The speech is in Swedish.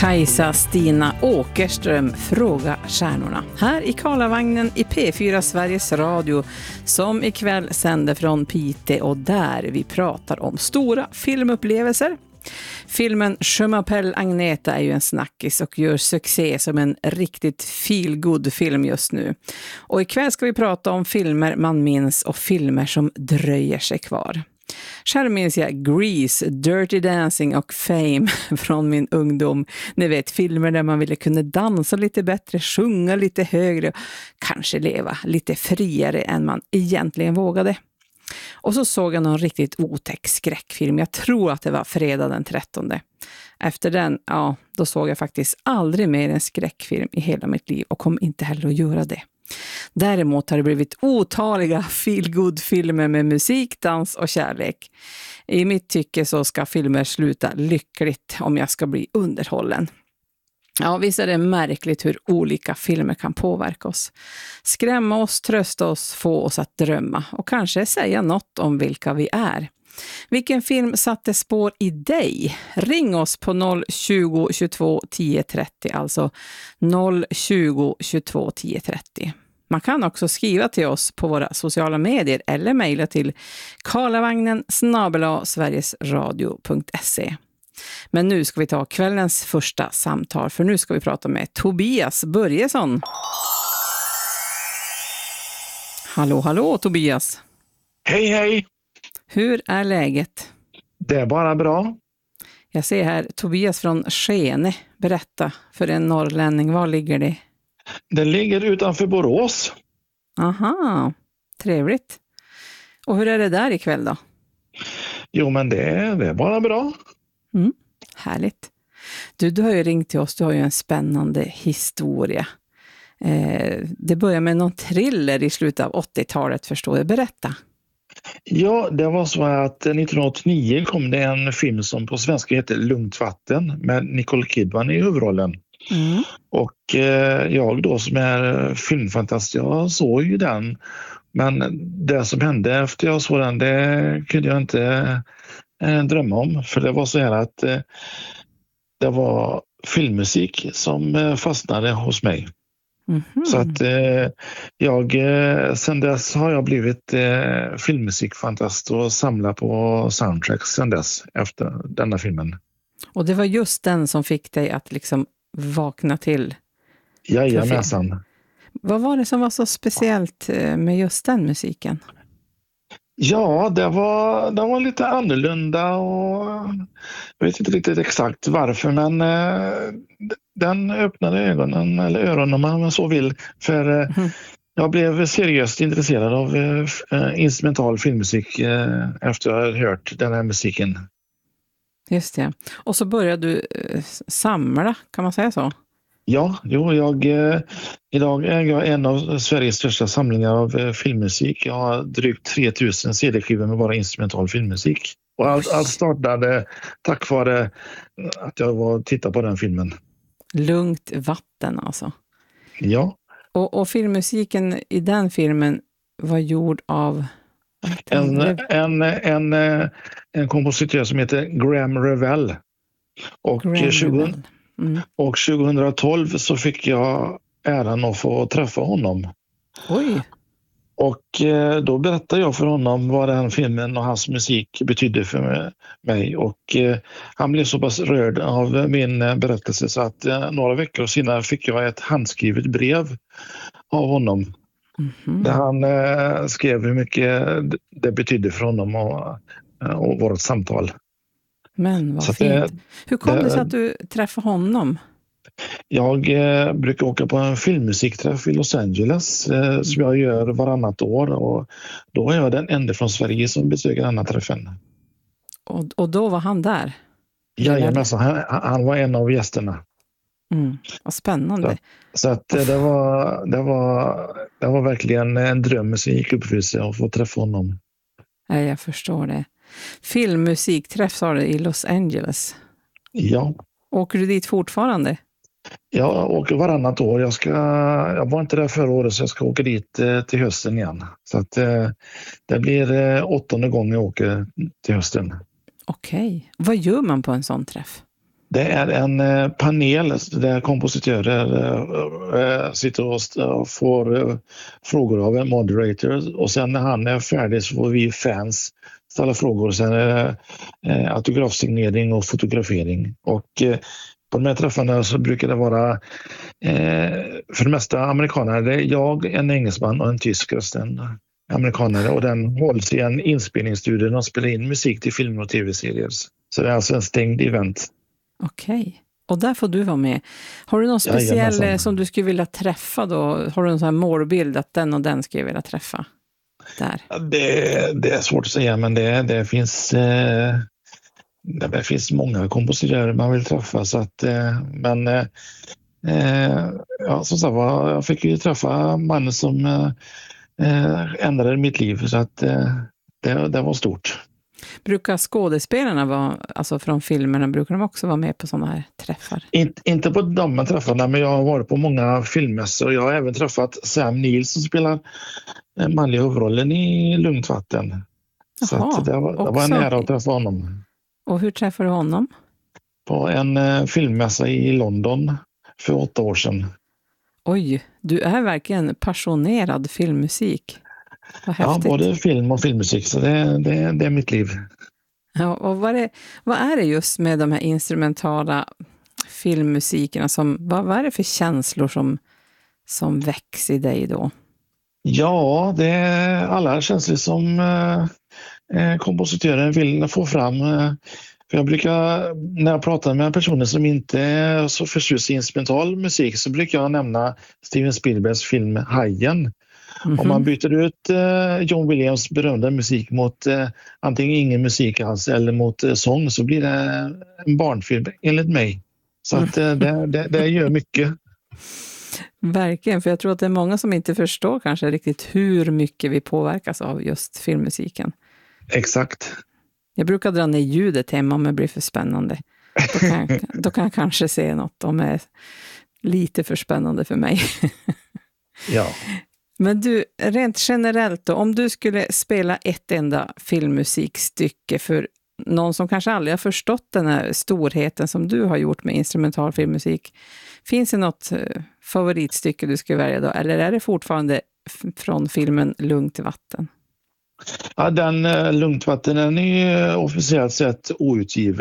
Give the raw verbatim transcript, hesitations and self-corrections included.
Kajsa Stina Åkerström fråga stjärnorna. Här i Karlavagnen i P fyra Sveriges Radio som ikväll sänder från Piteå och där vi pratar om stora filmupplevelser. Filmen Je m'appelle Agneta är ju en snackis och gör succé som en riktigt feel-good film just nu. Och ikväll ska vi prata om filmer man minns och filmer som dröjer sig kvar. Själv minns jag Grease, Dirty Dancing och Fame från min ungdom. Ni vet, filmer där man ville kunna dansa lite bättre, sjunga lite högre och kanske leva lite friare än man egentligen vågade. Och så såg jag någon riktigt otäck skräckfilm. Jag tror att det var fredag den trettonde. Efter den, ja, då såg jag faktiskt aldrig mer en skräckfilm i hela mitt liv och kom inte heller att göra det. Däremot har det blivit otaliga feel-good-filmer med musik, dans och kärlek. I mitt tycke så ska filmer sluta lyckligt om jag ska bli underhållen. Ja, visst är det märkligt hur olika filmer kan påverka oss. Skrämma oss, trösta oss, få oss att drömma och kanske säga något om vilka vi är. Vilken film satte spår i dig? Ring oss på noll tjugo tjugotvå tio trettio, alltså noll tjugo tjugotvå tio trettio. Man kan också skriva till oss på våra sociala medier eller mejla till karlavagnen snabel-a sverigesradio punkt se. Men nu ska vi ta kvällens första samtal, för nu ska vi prata med Tobias Börjesson. Hallå, hallå Tobias. Hej, hej. Hur är läget? Det är bara bra. Jag ser här Tobias från Skene. Berätta för en norrlänning, var ligger det? Det ligger utanför Borås. Aha, trevligt. Och hur är det där ikväll då? Jo, men det är, det är bara bra. Mm, härligt. Du, du har ju ringt till oss, du har ju en spännande historia. Eh, det börjar med någon thriller i slutet av åttiotalet, förstår jag. Berätta. Ja, det var så att nittonhundraåttionio kom det en film som på svenska heter Lugnt vatten med Nicole Kidman i huvudrollen. Mm. Och eh, jag då som är filmfantast, jag såg ju den. Men det som hände efter jag såg den, det kunde jag inte eh, drömma om. För det var så här att eh, det var filmmusik som eh, fastnade hos mig. Mm-hmm. Så att eh, jag, eh, sen dess har jag blivit eh, filmmusikfantast och samlat på soundtracks sen dess efter denna filmen. Och det var just den som fick dig att liksom vakna till? Jajamensan. Vad var det som var så speciellt med just den musiken? Ja, det var, det var lite annorlunda och jag vet inte riktigt exakt varför, men eh, den öppnade ögonen, eller öronen om man så vill, för eh, mm. jag blev seriöst intresserad av eh, instrumental filmmusik eh, efter jag hade hört den här musiken. Just det. Och så började du eh, samla, kan man säga så? Ja, jo, jag, eh, idag är jag en av Sveriges största samlingar av eh, filmmusik. Jag har drygt tre tusen C D-skivor med bara instrumental filmmusik. Och allt, allt startade tack vare att jag var och tittade på den filmen. Lugnt vatten alltså. Ja. Och, och filmmusiken i den filmen var gjord av... En, en, en, en kompositör som heter Graham Revell. Och Graham tjugo, Revell. Mm. Och tjugohundratolv så fick jag äran att få träffa honom. Oj. Och eh, då berättade jag för honom vad den filmen och hans musik betydde för mig. Och eh, han blev så pass rörd av min eh, berättelse så att eh, några veckor senare fick jag ett handskrivet brev av honom. Mm-hmm. Där han eh, skrev hur mycket det betydde för honom och, och vårt samtal. Men vad så fint. Det, hur kom det, det sig att du träffade honom? Jag eh, brukar åka på en filmmusikträff i Los Angeles eh, mm. som jag gör varannat år. Och då är jag den enda från Sverige som besöker denna träffen. Och, och då var han där? Jajamensan, han, han var en av gästerna. Mm, vad spännande. Så, så att det var, det, var, det var verkligen en dröm som gick upp för sig att få träffa honom. Ja, jag förstår det. Filmmusikträff sa du i Los Angeles. Ja. Åker du dit fortfarande? Jag åker varannat år. Jag, ska, jag var inte där förra året så jag ska åka dit eh, till hösten igen. Så att eh, det blir eh, åttonde gången jag åker till hösten. Okej. Vad gör man på en sån träff? Det är en eh, panel där kompositörer eh, sitter och st- och får eh, frågor av en moderator, och sen när han är färdig så får vi fans ställa frågor. Sen är det eh, autografsignering och fotografering. Och eh, på de här träffarna så brukar det vara eh, för det mesta amerikanare. Det är jag, en engelsman och en tysk röst, en amerikanare, och den hålls i en inspelningsstudio. De spelar in musik till filmer och tv-serier. Så det är alltså en stängd event. Okej. Och där får du vara med. Har du någon speciell Jajamensan. som du skulle vilja träffa då? Har du en sån här målbild att den och den skulle jag vilja träffa? Där. Det, det är svårt att säga, men det, det finns eh, det finns många kompositörer man vill träffa. Så att, eh, men eh, ja, som sagt var, jag fick ju träffa mannen som eh, ändrade mitt liv, så att eh, det, det var stort. Brukar skådespelarna vara, alltså från filmerna, brukar de också vara med på sådana här träffar? In, inte på de här träffarna, men jag har varit på många filmmässor. Jag har även träffat Sam Neill som spelar den manliga huvudrollen i Lugnt vatten. Så Jaha, att det, var, det var också. en ära att träffa honom. Och hur träffar du honom? På en eh, filmmässa i London för åtta år sedan. Oj, du är verkligen passionerad filmmusik. Vad Ja, häftigt. både film och filmmusik, så det, det, det är mitt liv. Ja, och vad är, vad är det just med de här instrumentala filmmusikerna? Som, vad, vad är det för känslor som, som väcks i dig då? Ja, det är alla känslor som eh, kompositören vill få fram. Eh, för jag brukar, när jag pratar med personer som inte är så förtjust i instrumental musik, så brukar jag nämna Steven Spielbergs film Hajen. Mm-hmm. Om man byter ut eh, John Williams berömda musik mot eh, antingen ingen musik alls eller mot eh, sång, så blir det en barnfilm enligt mig. Så att eh, det, det, det gör mycket. Verkligen, för jag tror att det är många som inte förstår kanske riktigt hur mycket vi påverkas av just filmmusiken. Exakt. Jag brukar dra ner ljudet hemma om det blir för spännande. Då kan, jag, då kan jag kanske se något om det är lite för spännande för mig. Ja. Men du, rent generellt då, om du skulle spela ett enda filmmusikstycke för någon som kanske aldrig har förstått den här storheten som du har gjort med instrumental filmmusik, finns det något favoritstycke du skulle välja då? Eller är det fortfarande f- från filmen Lugnt vatten? Ja, den uh, Lugnt vatten, den är officiellt sett outgiven.